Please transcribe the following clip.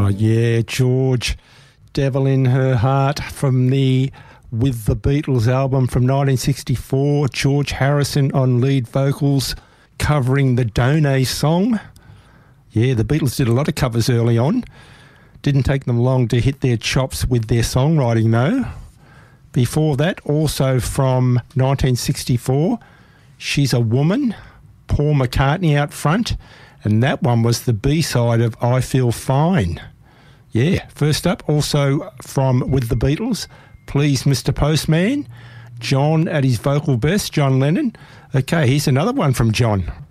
Yeah, George, Devil in Her Heart from the With the Beatles album from 1964. George Harrison on lead vocals covering the Donay song. Yeah, the Beatles did a lot of covers early on. Didn't take them long to hit their chops with their songwriting though. Before that, also from 1964, She's a Woman, Paul McCartney out front, and that one was the B-side of I Feel Fine. Yeah, first up, also from With the Beatles, Please Mr. Postman, John at his vocal best, John Lennon. Okay, here's another one from John.